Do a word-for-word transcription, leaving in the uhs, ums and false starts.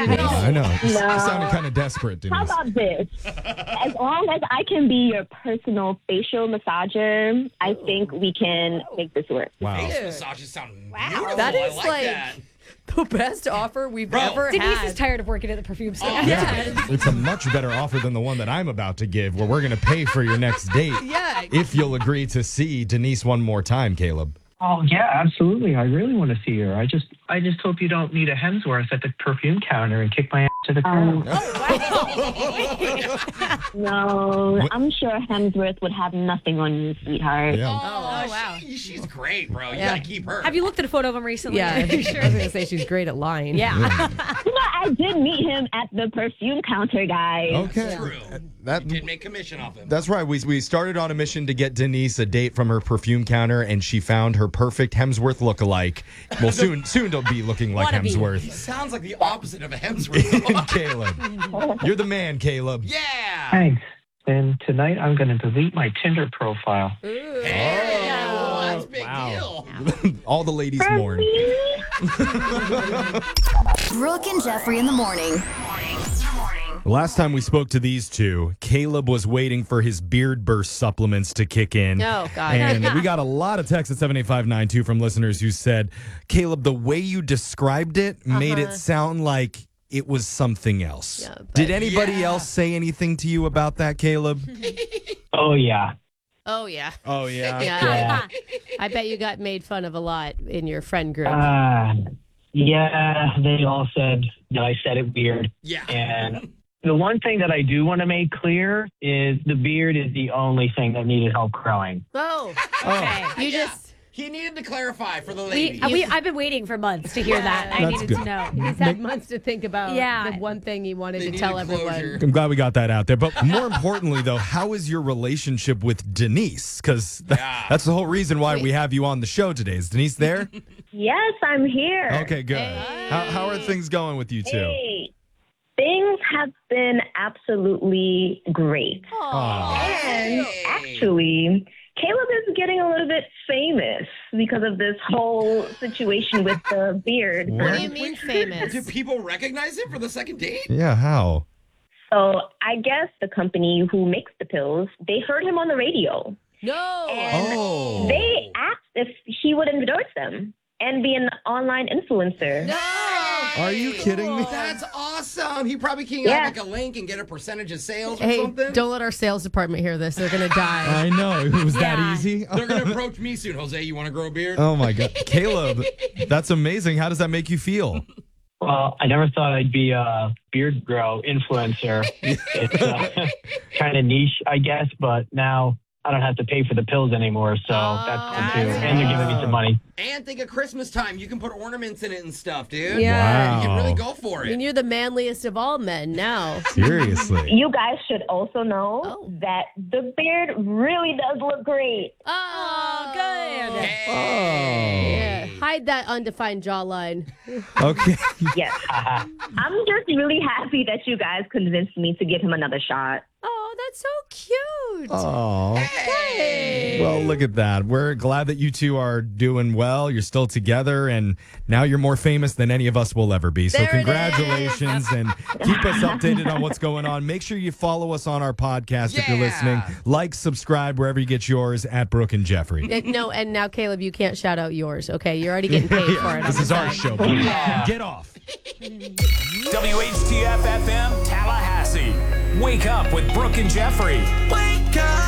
Denise. I know. You No. sounded kind of desperate, Denise. How about this? As long as I can be your personal facial massager, I think we can make this work. Wow. Face Dude. massages sound Wow. beautiful. That I is like, like that. the best offer we've Bro. ever Denise had. is tired of working at the perfume store. Oh, Yeah. It's a much better offer than the one that I'm about to give, where we're going to pay for your next date. Yeah. If you'll agree to see Denise one more time, Caleb. Oh yeah, absolutely. I really want to see her. I just, I just hope you don't need a Hemsworth at the perfume counter and kick my ass to the curb. No, What? I'm sure Hemsworth would have nothing on you, sweetheart. Yeah. Oh, Oh, wow. She, she's great, bro. You Yeah. gotta keep her. Have you looked at a photo of him recently? Yeah. Are you I was sure? going to say she's great at lying. Yeah. You know, I did meet him at the perfume counter, guys. Okay. True. That, You did make commission off him. that's right. We, we started on a mission to get Denise a date from her perfume counter, and she found her perfect Hemsworth lookalike. Well, soon soon to be looking like Wannabe. Hemsworth. Sounds like the opposite of a Hemsworth. Caleb. You're the man, Caleb. yeah. Thanks. And tonight I'm going to delete my Tinder profile. Hey, well, that's a big wow. deal. All the ladies mourn. Brooke and Jeffrey in the morning. The last time we spoke to these two, Caleb was waiting for his beard burst supplements to kick in. Oh, God. And we got a lot of texts at seven eight five nine two from listeners who said, Caleb, the way you described it made it sound like it was something else. Yeah, but- Did anybody Yeah. else say anything to you about that, Caleb? Oh yeah. Oh, yeah. Oh, yeah. Yeah. I bet you got made fun of a lot in your friend group. Uh, yeah, they all said that I said it weird. Yeah. And the one thing that I do want to make clear is the beard is the only thing that needed help growing. oh. Okay. You Yeah. just... He needed to clarify for the We, ladies. uh, we, I've been waiting for months to hear that. I That's needed good. to know. He's had months to think about Yeah. the one thing he wanted They to tell needed everyone. closure. I'm glad we got that out there. But more importantly, though, how is your relationship with Denise? Because Yeah. that's the whole reason why we have you on the show today. Is Denise there? Yes, I'm here. Okay, good. How, how are things going with you two? Hey, things have been absolutely great. Aw. And Hey. actually, Caleb is getting a little bit famous because of this whole situation with the beard. What do you mean famous? Do people recognize him for the second date? Yeah, how? So I guess the company who makes the pills, they heard him on the radio. No. And Oh. they asked if he would endorse them and be an online influencer. No. Are you kidding me? That's awesome. He probably can Yeah. have like a link and get a percentage of sales or Hey, something. don't let our sales department hear this. They're going to die. I know. It was that Yeah. easy? They're gonna approach me soon. Jose, you want to grow a beard? Oh, my God. Caleb, that's amazing. How does that make you feel? Well, I never thought I'd be a beard grow influencer. It's uh, kind of niche, I guess, but now I don't have to pay for the pills anymore, so Oh, that's good too. that's And they're giving me some money. And think of Christmas time. You can put ornaments in it and stuff, dude. Yeah. You can really Wow. go for I mean, it. you're the manliest of all men now. Seriously. You guys should also know Oh. that the beard really does look great. Oh, good. Hey. Yeah. Hide that undefined jawline. Okay. Yes. I'm just really happy that you guys convinced me to give him another shot. Oh, that's so cute. Oh. Hey. Well, look at that. We're glad that you two are doing well. You're still together, and now you're more famous than any of us will ever be. So There it congratulations, and keep us updated on what's going on. Make sure you follow us on our podcast if you're Yeah. listening. Like, subscribe wherever you get yours at Brooke and Jeffrey. Uh, No, and now, Caleb, you can't shout out yours, okay? You're already getting paid for it. This is our show. buddy. Get off. W H T F F M Tallahassee. Wake up with Brooke and Jeffrey. Wake up.